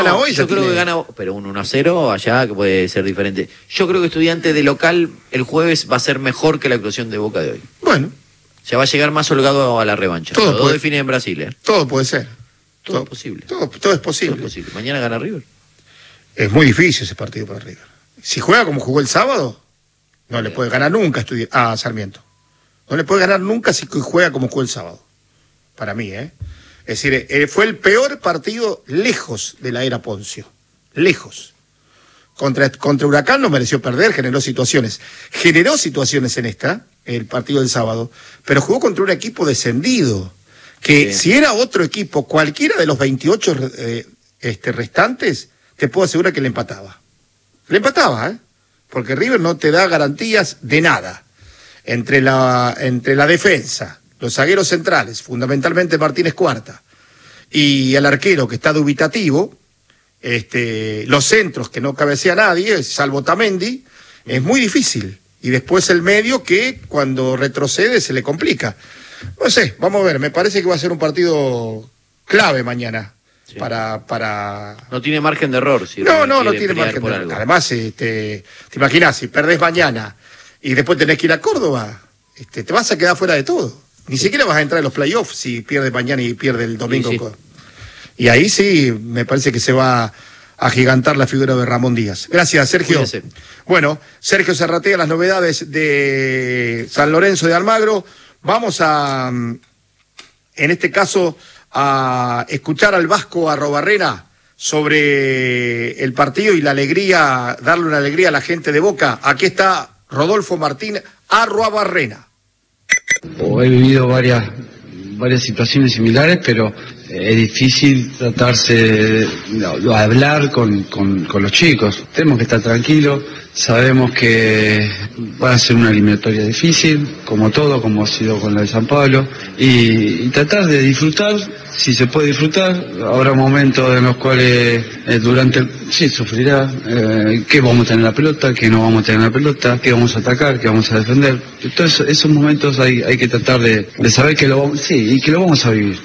Hoy yo creo que gana, pero un 1-0 allá que puede ser diferente. Yo creo que Estudiantes de local el jueves va a ser mejor que la actuación de Boca de hoy. Bueno. Se va a llegar más holgado a la revancha. Todo define en Brasil, ¿eh? Todo puede ser. Todo es posible. Todo es posible. Todo es posible. Mañana gana River. Es muy difícil ese partido para River. Si juega como jugó el sábado, no le puede ganar nunca a Sarmiento. No le puede ganar nunca si juega como jugó el sábado. Para mí, ¿eh? Es decir, fue el peor partido lejos de la era Poncio. Lejos. Contra Huracán no mereció perder, generó situaciones. Generó situaciones en el partido del sábado, pero jugó contra un equipo descendido. Que si era otro equipo, cualquiera de los 28 restantes, te puedo asegurar que le empataba. Le empataba, ¿eh? Porque River no te da garantías de nada. Entre la defensa, los zagueros centrales, fundamentalmente Martínez Cuarta, y el arquero que está dubitativo, los centros que no cabecea nadie, salvo Tamendi, es muy difícil. Y después el medio que cuando retrocede se le complica. No sé, vamos a ver, me parece que va a ser un partido clave mañana. Sí. Para... No tiene margen de error. Si no tiene margen de error. Además, te imaginas, si perdés mañana y después tenés que ir a Córdoba, te vas a quedar fuera de todo. Ni siquiera vas a entrar en los playoffs si pierdes mañana y pierdes el domingo. Sí. Y ahí sí, me parece que se va a agigantar la figura de Ramón Díaz. Gracias, Sergio. Cuídese. Bueno, Sergio Zarratea, las novedades de San Lorenzo de Almagro. Vamos en este caso, a escuchar al Vasco Arrobarrena sobre el partido y la alegría, darle una alegría a la gente de Boca. Aquí está Rodolfo Martín Arrobarrena. He vivido varias situaciones similares, pero es difícil tratarse de hablar con los chicos. Tenemos que estar tranquilos, sabemos que va a ser una eliminatoria difícil, como todo, como ha sido con la de San Pablo, y tratar de disfrutar, si se puede disfrutar. Habrá momentos en los cuales sí sufrirá, que vamos a tener la pelota, que no vamos a tener la pelota, que vamos a atacar, que vamos a defender. Entonces esos momentos hay que tratar de saber que lo vamos a vivir,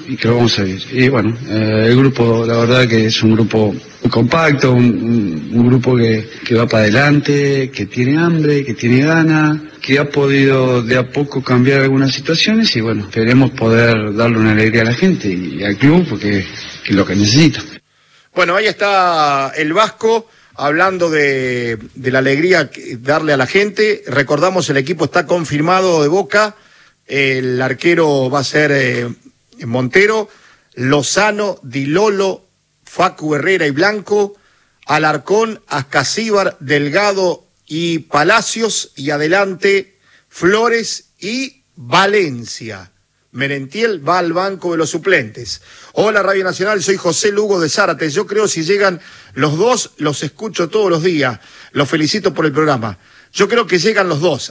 y bueno, el grupo, la verdad que es un grupo muy compacto, un grupo que va para adelante, que tiene hambre, que tiene ganas, que ha podido de a poco cambiar algunas situaciones, y bueno, esperemos poder darle una alegría a la gente y al club, porque es lo que necesita. Bueno, ahí está el Vasco hablando de la alegría darle a la gente. Recordamos, el equipo está confirmado de Boca, el arquero va a ser Montero, Lozano, Di Lolo, Facu Herrera y Blanco, Alarcón, Ascasíbar, Delgado y Palacios, y adelante Flores y Valencia. Merentiel va al banco de los suplentes. Hola Radio Nacional, soy José Lugo de Zárate. Yo creo si llegan los dos, los escucho todos los días. Los felicito por el programa. Yo creo que llegan los dos.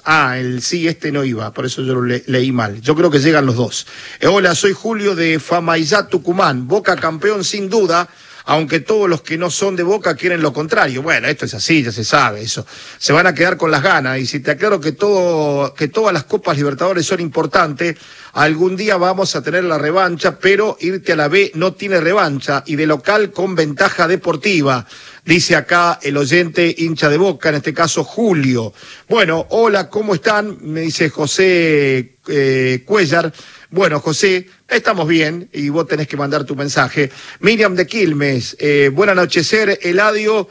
No iba, por eso yo lo leí mal. Yo creo que llegan los dos. Hola, soy Julio de Famaillá, Tucumán. Boca campeón sin duda, aunque todos los que no son de Boca quieren lo contrario. Bueno, esto es así, ya se sabe eso. Se van a quedar con las ganas, y si te aclaro que todas las Copas Libertadores son importantes, algún día vamos a tener la revancha, pero irte a la B no tiene revancha, y de local con ventaja deportiva. Dice acá el oyente hincha de Boca, en este caso Julio. Bueno, hola, ¿cómo están? Me dice José Cuellar. Bueno, José, estamos bien, y vos tenés que mandar tu mensaje. Miriam de Quilmes, buen anochecer, Eladio.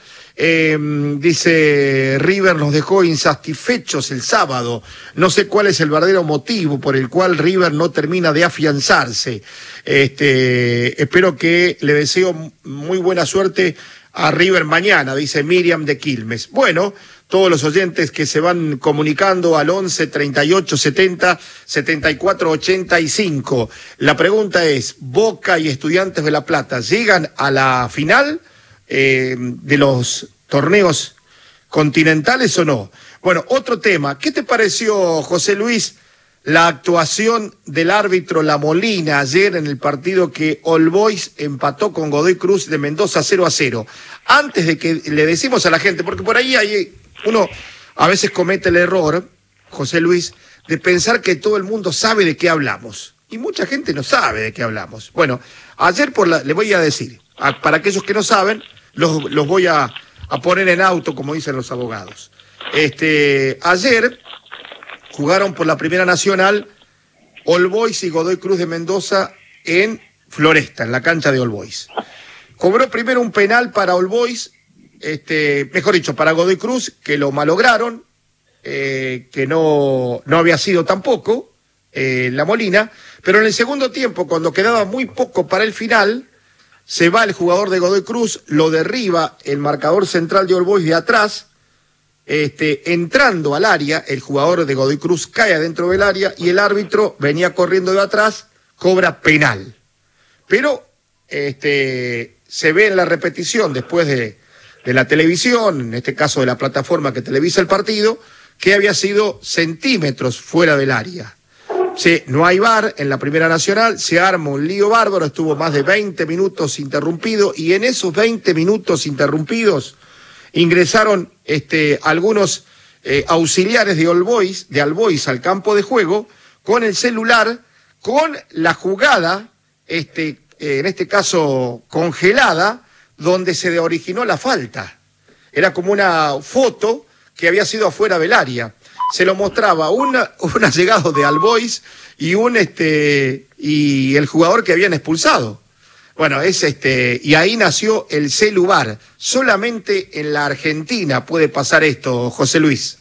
Dice, River nos dejó insatisfechos el sábado. No sé cuál es el verdadero motivo por el cual River no termina de afianzarse. Espero que le deseo muy buena suerte a River mañana, dice Miriam de Quilmes. Bueno, todos los oyentes que se van comunicando al 11 38 70 74 85. La pregunta es, ¿Boca y Estudiantes de La Plata llegan a la final de los torneos continentales o no? Bueno, otro tema. ¿Qué te pareció, José Luis, la actuación del árbitro La Molina ayer en el partido que All Boys empató con Godoy Cruz de Mendoza 0-0? Antes de que le decimos a la gente, porque por ahí uno a veces comete el error, José Luis, de pensar que todo el mundo sabe de qué hablamos. Y mucha gente no sabe de qué hablamos. Bueno, ayer le voy a decir, para aquellos que no saben, los voy a poner en auto, como dicen los abogados. Ayer jugaron por la Primera Nacional All Boys y Godoy Cruz de Mendoza en Floresta, en la cancha de All Boys. Cobró primero un penal para All Boys, mejor dicho, para Godoy Cruz, que lo malograron, que no había sido tampoco La Molina, pero en el segundo tiempo, cuando quedaba muy poco para el final, se va el jugador de Godoy Cruz, lo derriba el marcador central de All Boys de atrás, entrando al área, el jugador de Godoy Cruz cae adentro del área y el árbitro venía corriendo de atrás, cobra penal. Pero se ve en la repetición después de la televisión, en este caso de la plataforma que televisa el partido, que había sido centímetros fuera del área. Sí, no hay VAR en la Primera Nacional, se arma un lío bárbaro, estuvo más de 20 minutos interrumpido y en esos 20 minutos interrumpidos ingresaron algunos auxiliares de All Boys al campo de juego con el celular, con la jugada, en este caso congelada, donde se originó la falta. Era como una foto que había sido afuera del área. Se lo mostraba un allegado de All Boys y y el jugador que habían expulsado. Bueno, y ahí nació el celular. Solamente en la Argentina puede pasar esto, José Luis.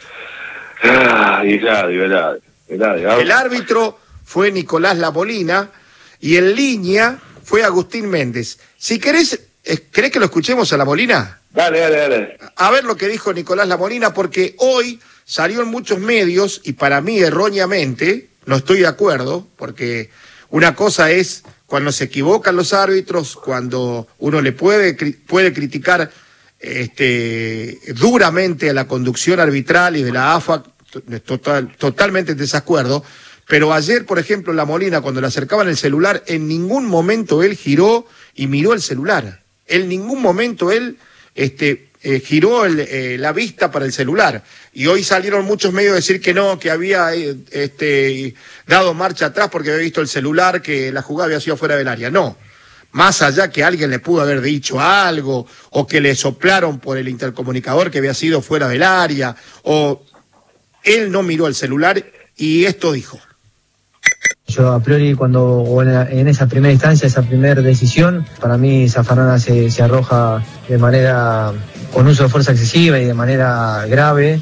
El árbitro fue Nicolás La Molina y en línea fue Agustín Méndez. Si querés que lo escuchemos a La Molina? Dale. A ver lo que dijo Nicolás La Molina, porque hoy salió en muchos medios, y para mí erróneamente, no estoy de acuerdo, porque una cosa es cuando se equivocan los árbitros, cuando uno le puede criticar duramente a la conducción arbitral y de la AFA, totalmente en desacuerdo, pero ayer, por ejemplo, La Molina, cuando le acercaban el celular, en ningún momento él giró y miró el celular. En ningún momento él giró la vista para el celular. Y hoy salieron muchos medios a decir que no, que había dado marcha atrás porque había visto el celular, que la jugada había sido fuera del área. No, más allá que alguien le pudo haber dicho algo, o que le soplaron por el intercomunicador que había sido fuera del área, o él no miró el celular y esto dijo. Yo a priori en esa primera instancia, esa primera decisión, para mí Zaffarana se arroja de manera, con uso de fuerza excesiva y de manera grave,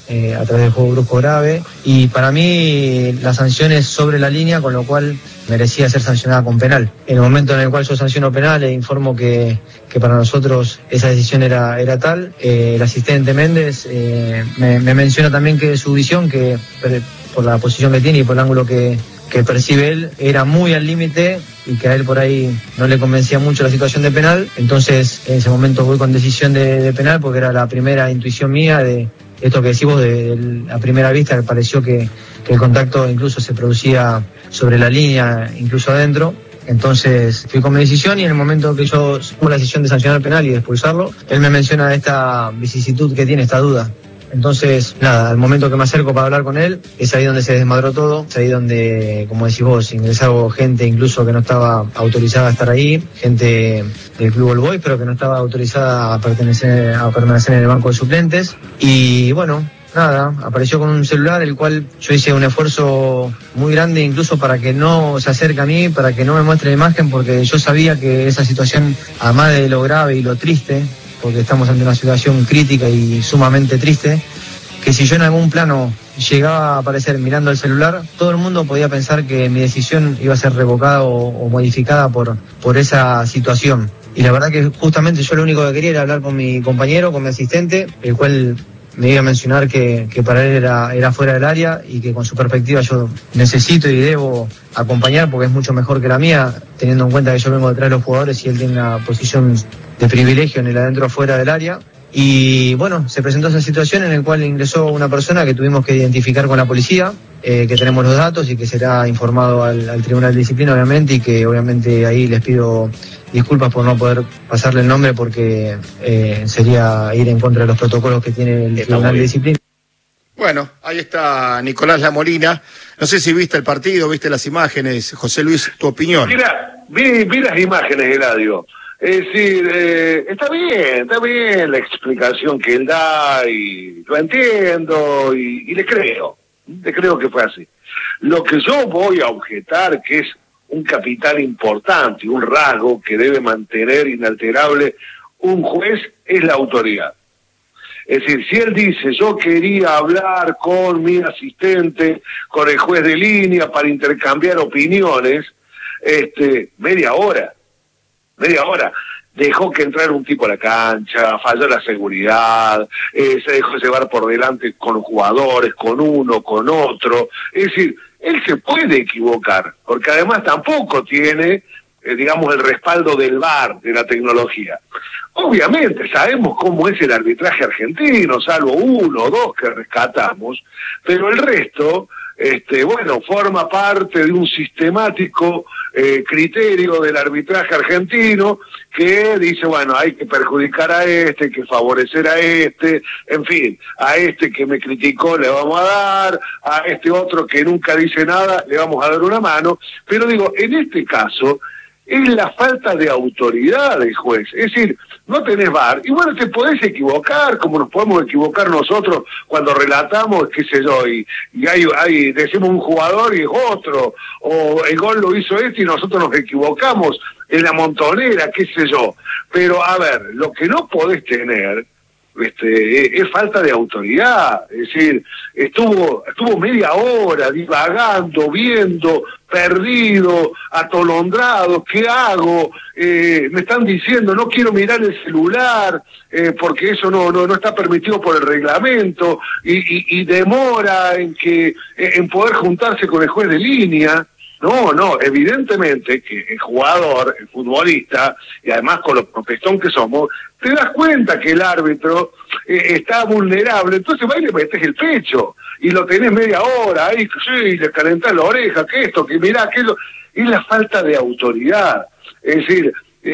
a través del juego brusco grave, y para mí la sanción es sobre la línea, con lo cual merecía ser sancionada con penal. En el momento en el cual yo sanciono penal, le informo que para nosotros esa decisión era tal. El asistente Méndez me menciona también que su visión, que por la posición que tiene y por el ángulo que percibe él, era muy al límite y que a él por ahí no le convencía mucho la situación de penal. Entonces en ese momento voy con decisión de penal, porque era la primera intuición mía de esto que decimos a primera vista, que pareció que el contacto incluso se producía sobre la línea, incluso adentro. Entonces fui con mi decisión, y en el momento que yo tuve la decisión de sancionar penal y de expulsarlo, él me menciona esta vicisitud que tiene, esta duda. Entonces, nada, al momento que me acerco para hablar con él, es ahí donde se desmadró todo, es ahí donde, como decís vos, ingresaron gente incluso que no estaba autorizada a estar ahí, gente del Club All Boys, pero que no estaba autorizada a permanecer en el banco de suplentes. Y bueno, nada, apareció con un celular, el cual yo hice un esfuerzo muy grande incluso para que no se acerque a mí, para que no me muestre la imagen, porque yo sabía que esa situación, además de lo grave y lo triste, porque estamos ante una situación crítica y sumamente triste, que si yo en algún plano llegaba a aparecer mirando el celular, todo el mundo podía pensar que mi decisión iba a ser revocada o modificada por esa situación. Y la verdad que justamente yo lo único que quería era hablar con mi compañero, con mi asistente, el cual me iba a mencionar que para él era fuera del área, y que con su perspectiva yo necesito y debo acompañar, porque es mucho mejor que la mía, teniendo en cuenta que yo vengo detrás de los jugadores y él tiene una posición de privilegio en el adentro afuera del área. Y bueno, se presentó esa situación en la cual ingresó una persona que tuvimos que identificar con la policía, que tenemos los datos y que será informado al Tribunal de Disciplina, obviamente, y que obviamente ahí les pido disculpas por no poder pasarle el nombre, porque sería ir en contra de los protocolos que tiene el Tribunal de Disciplina. Bueno, ahí está Nicolás La Molina. No sé si viste el partido, viste las imágenes. José Luis, tu opinión. Mira, vi las imágenes, Eladio. Es decir, está bien la explicación que él da y lo entiendo y le creo que fue así. Lo que yo voy a objetar, que es un capital importante, un rasgo que debe mantener inalterable un juez, es la autoridad. Es decir, si él dice, yo quería hablar con mi asistente, con el juez de línea para intercambiar opiniones, media hora, dejó que entrara un tipo a la cancha, falló la seguridad, se dejó llevar por delante con jugadores, con uno, con otro. Es decir, él se puede equivocar, porque además tampoco tiene, digamos, el respaldo del VAR, de la tecnología. Obviamente sabemos cómo es el arbitraje argentino, salvo uno o dos que rescatamos, pero el resto, forma parte de un sistemático criterio del arbitraje argentino que dice, bueno, hay que perjudicar a este, hay que favorecer a este, en fin, a este que me criticó le vamos a dar, a este otro que nunca dice nada le vamos a dar una mano, pero digo, en este caso es la falta de autoridad del juez, es decir, no tenés VAR, y bueno, te podés equivocar, como nos podemos equivocar nosotros cuando relatamos, qué sé yo, y hay decimos un jugador y es otro, o el gol lo hizo este y nosotros nos equivocamos en la montonera, qué sé yo, pero a ver, lo que no podés tener es falta de autoridad, es decir, estuvo media hora divagando, viendo, perdido, atolondrado, ¿qué hago? Me están diciendo, no quiero mirar el celular, porque eso no está permitido por el reglamento, y demora en poder juntarse con el juez de línea. No, evidentemente que el jugador, el futbolista, y además con lo protestón que somos, te das cuenta que el árbitro está vulnerable, entonces va y le metes el pecho, y lo tenés media hora, ahí sí, le calentás la oreja, que esto, que mirá, que eso, es la falta de autoridad, es decir,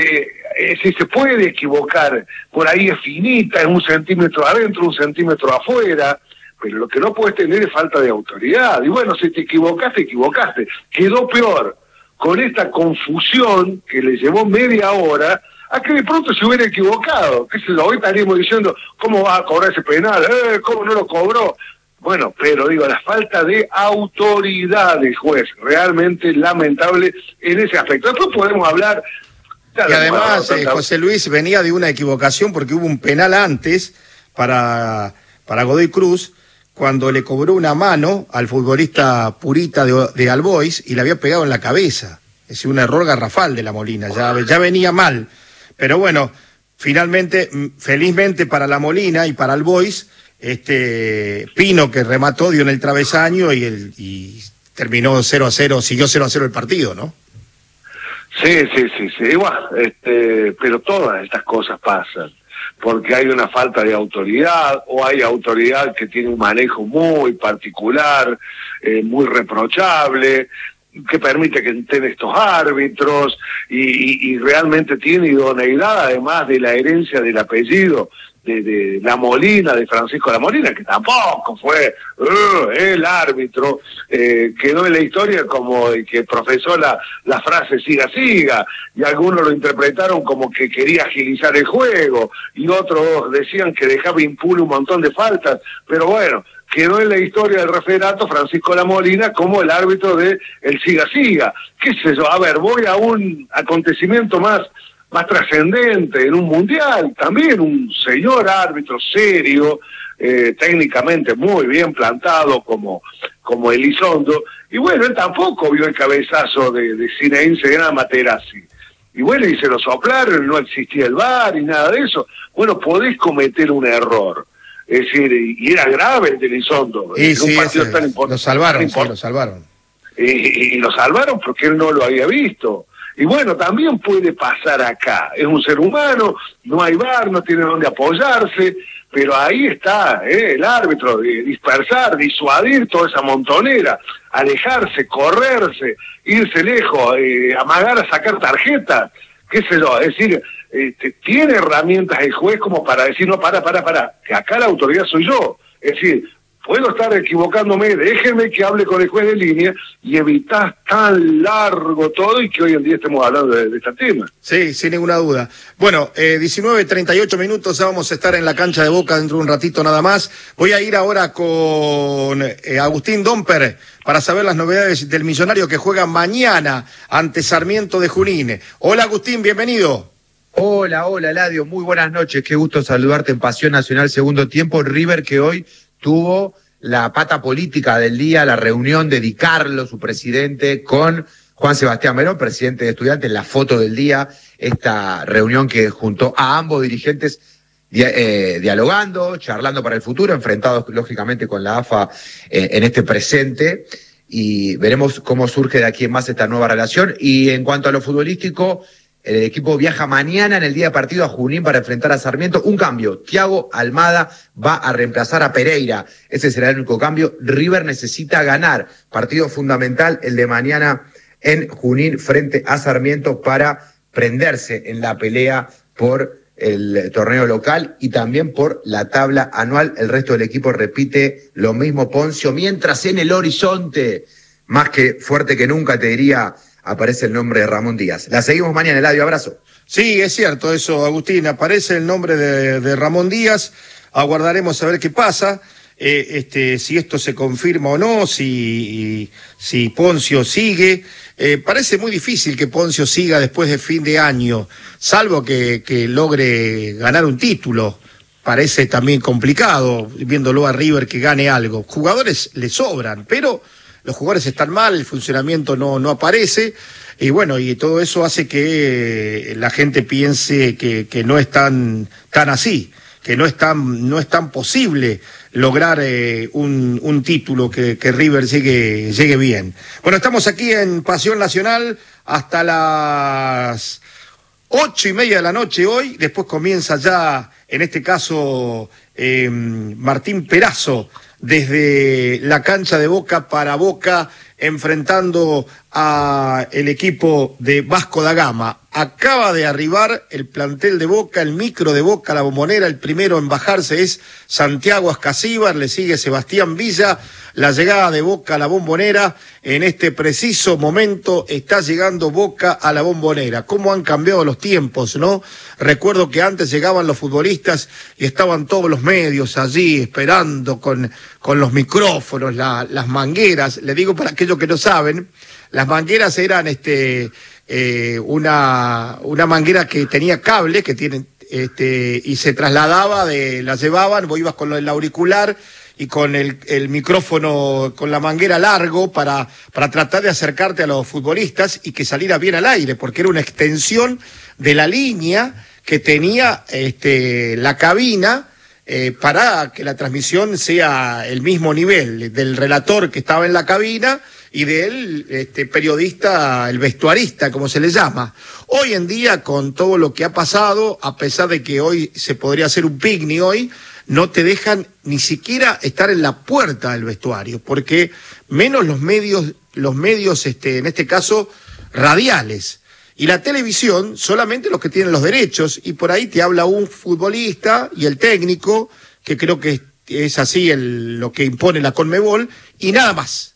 si se puede equivocar, por ahí es finita, es 1 centímetro adentro, 1 centímetro afuera, pero lo que no puedes tener es falta de autoridad. Y bueno, si te equivocaste. Quedó peor con esta confusión que le llevó media hora a que de pronto se hubiera equivocado. ¿Qué sé yo? Hoy estaríamos diciendo, ¿cómo va a cobrar ese penal? ¿Cómo no lo cobró? Bueno, pero digo, la falta de autoridad del juez, realmente lamentable en ese aspecto. Después podemos hablar... Y además, José Luis venía de una equivocación porque hubo un penal antes para Godoy Cruz, cuando le cobró una mano al futbolista Purita de All Boys y le había pegado en la cabeza. Es un error garrafal de la Molina, ya venía mal. Pero bueno, finalmente, felizmente para la Molina y para All Boys, Pino que remató dio en el travesaño y terminó 0-0, siguió 0-0 el partido, ¿no? Sí, igual, pero todas estas cosas pasan, porque hay una falta de autoridad, o hay autoridad que tiene un manejo muy particular, muy reprochable, que permite que estén estos árbitros, y realmente tiene idoneidad, además de la herencia del apellido de La Molina, de Francisco La Molina, que tampoco fue el árbitro, quedó en la historia como el que profesó la frase siga, y algunos lo interpretaron como que quería agilizar el juego, y otros decían que dejaba impune un montón de faltas, pero bueno, quedó en la historia del referato Francisco La Molina como el árbitro de el siga, qué sé yo, a ver, voy a un acontecimiento más trascendente, en un mundial, también un señor árbitro serio, técnicamente muy bien plantado como Elizondo, y bueno, él tampoco vio el cabezazo de Zinedine Materazzi, y bueno, y se lo soplaron, no existía el VAR y nada de eso. Bueno, podés cometer un error, es decir, y era grave el de Elizondo, un partido tan importante. Lo salvaron. Y lo salvaron porque él no lo había visto. Y bueno, también puede pasar acá. Es un ser humano, no hay VAR, no tiene dónde apoyarse, pero ahí está el árbitro, dispersar, disuadir toda esa montonera, alejarse, correrse, irse lejos, amagar a sacar tarjetas, qué sé yo, es decir, tiene herramientas el juez como para decir, no, para, que acá la autoridad soy yo. Es decir, puedo estar equivocándome, déjeme que hable con el juez de línea y evitás tan largo todo y que hoy en día estemos hablando de este tema. Sí, sin ninguna duda. Bueno, 19:38 minutos, ya vamos a estar en la cancha de Boca dentro de un ratito nada más. Voy a ir ahora con Agustín Domper para saber las novedades del Millonario que juega mañana ante Sarmiento de Junín. Hola Agustín, bienvenido. Hola, Eladio, muy buenas noches, qué gusto saludarte en Pasión Nacional Segundo Tiempo. River que hoy tuvo la pata política del día, la reunión de Di Carlo, su presidente, con Juan Sebastián Verón, presidente de Estudiantes, la foto del día, esta reunión que juntó a ambos dirigentes dialogando, charlando para el futuro, enfrentados lógicamente con la AFA en este presente, y veremos cómo surge de aquí en más esta nueva relación. Y en cuanto a lo futbolístico, el equipo viaja mañana en el día de partido a Junín para enfrentar a Sarmiento. Un cambio, Thiago Almada va a reemplazar a Pereira. Ese será el único cambio. River necesita ganar. Partido fundamental el de mañana en Junín frente a Sarmiento para prenderse en la pelea por el torneo local y también por la tabla anual. El resto del equipo repite lo mismo, Poncio, mientras en el horizonte, más que fuerte que nunca, te diría, aparece el nombre de Ramón Díaz. La seguimos mañana, Eladio, abrazo. Sí, es cierto eso, Agustín, aparece el nombre de Ramón Díaz, aguardaremos a ver qué pasa, si esto se confirma o no, si Poncio sigue. Parece muy difícil que Poncio siga después de fin de año, salvo que logre ganar un título. Parece también complicado, viéndolo a River que gane algo. Jugadores le sobran, pero los jugadores están mal, el funcionamiento no aparece, y bueno, y todo eso hace que la gente piense que no es tan así, que no es tan posible lograr un título que River llegue bien. Bueno, estamos aquí en Pasión Nacional hasta las 8:30 de la noche hoy, después comienza ya, en este caso, Martín Perazo, desde la cancha de Boca para Boca, enfrentando a el equipo de Vasco da Gama. Acaba de arribar el plantel de Boca, el micro de Boca, la Bombonera. El primero en bajarse es Santiago Ascasíbar, le sigue Sebastián Villa. La llegada de Boca a la Bombonera, en este preciso momento está llegando Boca a la Bombonera. ¿Cómo han cambiado los tiempos, no? Recuerdo que antes llegaban los futbolistas y estaban todos los medios allí esperando con los micrófonos, las mangueras. Le digo para aquellos que no saben, las mangueras eran una manguera que tenía cable, que tienen y se trasladaba, la llevaban, vos ibas con el auricular y con el micrófono, con la manguera largo para tratar de acercarte a los futbolistas y que saliera bien al aire, porque era una extensión de la línea que tenía la cabina para que la transmisión sea el mismo nivel del relator que estaba en la cabina y del periodista, el vestuarista, como se le llama. Hoy en día, con todo lo que ha pasado, a pesar de que hoy se podría hacer un picnic hoy, no te dejan ni siquiera estar en la puerta del vestuario, porque menos los medios, en este caso, radiales. Y la televisión, solamente los que tienen los derechos, y por ahí te habla un futbolista y el técnico, que creo que es así lo que impone la Conmebol, y nada más.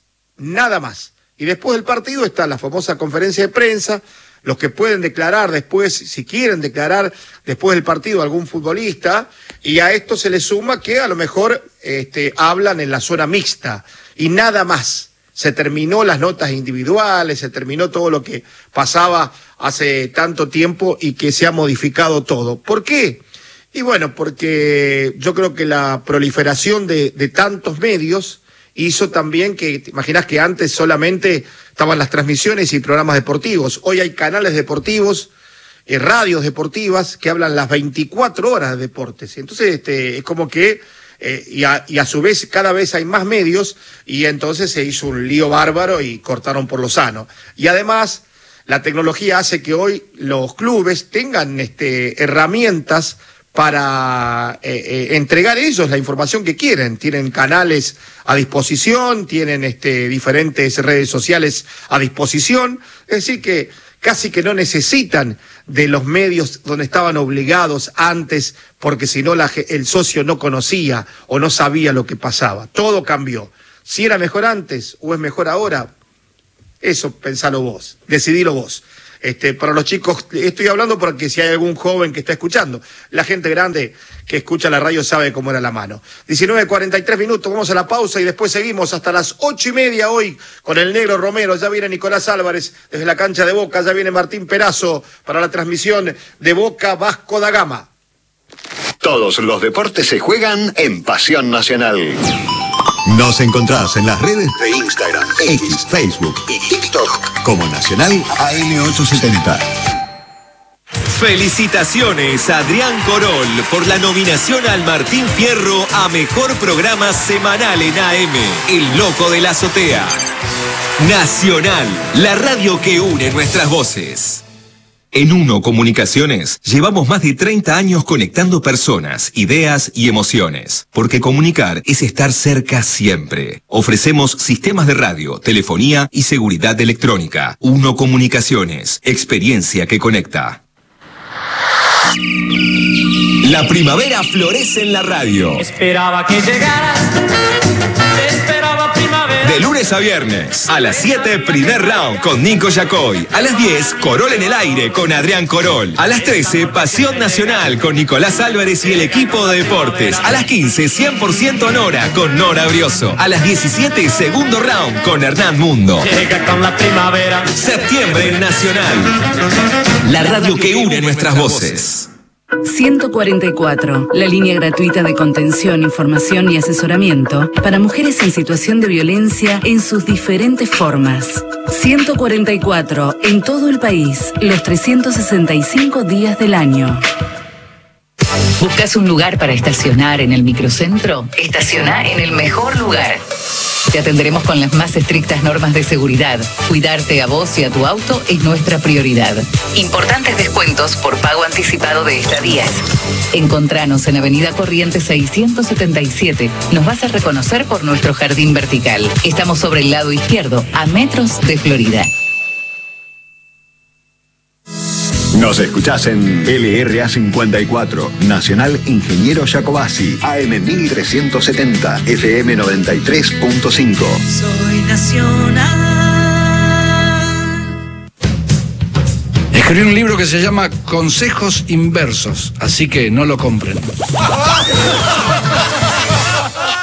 Y después del partido está la famosa conferencia de prensa, los que pueden declarar después, si quieren declarar después del partido algún futbolista, y a esto se le suma que a lo mejor hablan en la zona mixta, y nada más. Se terminó las notas individuales, se terminó todo lo que pasaba hace tanto tiempo y que se ha modificado todo. ¿Por qué? Y bueno, porque yo creo que la proliferación de tantos medios hizo también que, te imaginas que antes solamente estaban las transmisiones y programas deportivos. Hoy hay canales deportivos, radios deportivas que hablan las 24 horas de deportes. Entonces, es como que y a su vez cada vez hay más medios y entonces se hizo un lío bárbaro y cortaron por lo sano. Y además la tecnología hace que hoy los clubes tengan herramientas para entregar ellos la información que quieren. Tienen canales a disposición, tienen diferentes redes sociales a disposición. Es decir que casi que no necesitan de los medios donde estaban obligados antes, porque si no el socio no conocía o no sabía lo que pasaba. Todo cambió. Si era mejor antes o es mejor ahora, eso pensalo vos, decidilo vos. Para los chicos, estoy hablando porque si hay algún joven que está escuchando, la gente grande que escucha la radio sabe cómo era la mano. 19:43, vamos a la pausa y después seguimos hasta las 8:30 hoy con el Negro Romero. Ya viene Nicolás Álvarez desde la cancha de Boca, ya viene Martín Perazo para la transmisión de Boca Vasco da Gama. Todos los deportes se juegan en Pasión Nacional. Nos encontrás en las redes de Instagram, X, Facebook y TikTok como Nacional AM870. Felicitaciones a Adrián Corol por la nominación al Martín Fierro a Mejor Programa Semanal en AM, El Loco de la Azotea. Nacional, la radio que une nuestras voces. En Uno Comunicaciones llevamos más de 30 años conectando personas, ideas y emociones, porque comunicar es estar cerca siempre. Ofrecemos sistemas de radio, telefonía y seguridad electrónica. Uno Comunicaciones, experiencia que conecta. La primavera florece en la radio. Esperaba que llegaras. Esperaba primavera. De lunes a viernes, a las 7, primer round con Nico Yacoy. A las 10, Corol en el aire con Adrián Corol. A las 13, Pasión Nacional con Nicolás Álvarez y el equipo de deportes. A las 15, 100% Nora con Nora Brioso. A las 17, segundo round con Hernán Mundo. Llega con la primavera. Septiembre en Nacional. La radio que une nuestras voces. 144, la línea gratuita de contención, información y asesoramiento para mujeres en situación de violencia en sus diferentes formas. 144, en todo el país, los 365 días del año. ¿Buscas un lugar para estacionar en el microcentro? Estaciona en el mejor lugar. Te atenderemos con las más estrictas normas de seguridad. Cuidarte a vos y a tu auto es nuestra prioridad. Importantes descuentos por pago anticipado de estadías. Encontranos en Avenida Corrientes 677. Nos vas a reconocer por nuestro jardín vertical. Estamos sobre el lado izquierdo, a metros de Florida. Nos escuchás en LRA 54, Nacional Ingeniero Jacobasi, AM 1370, FM 93.5. Soy nacional. Escribí un libro que se llama Consejos Inversos, así que no lo compren.